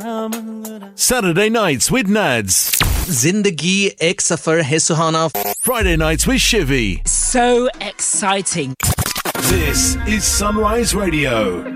Saturday nights with Nads. Zindagi Ek Safar Hai Suhana. Friday nights with Shivy. So exciting. This is Sunrise Radio.